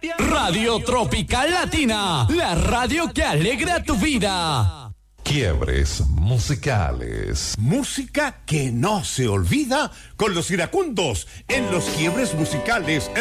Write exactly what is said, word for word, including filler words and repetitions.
Radio Tropical Latina, la radio que alegra tu vida. Quiebres musicales. Música que no se olvida con los iracundos en los quiebres musicales.